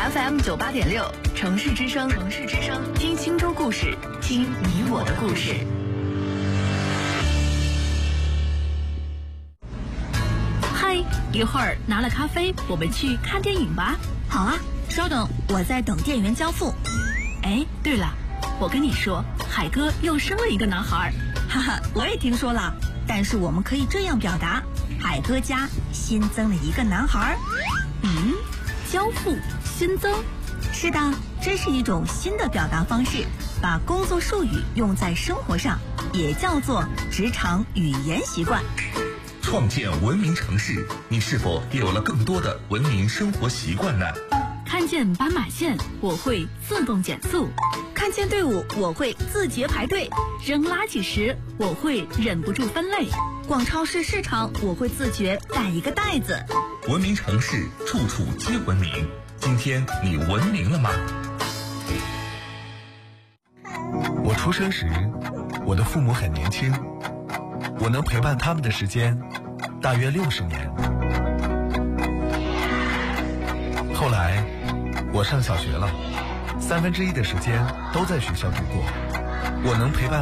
FM98.6，城市之声，城市之声，听青州故事，听你我的故事。嗨，一会儿拿了咖啡，我们去看电影吧。 好啊，稍等，我在等店员交付。 哎，对了，我跟你说，海哥又生了一个男孩。 哈哈，我也听说了，但是我们可以这样表达：海哥家新增了一个男孩。 交付新增。 是的，这是一种新的表达方式，把工作术语用在生活上，也叫做职场语言习惯。 创建文明城市，你是否也有了更多的文明生活习惯呢？ 看见斑马线，我会自动减速； 看见队伍，我会自觉排队； 扔垃圾时，我会忍不住分类； 逛超市市场，我会自觉带一个袋子。 文明城市，处处皆文明。今天你文明了吗？ 我出生时，我的父母很年轻，我能陪伴他们的时间大约60年。后来我上小学了，1/3的时间都在学校度过，我能陪伴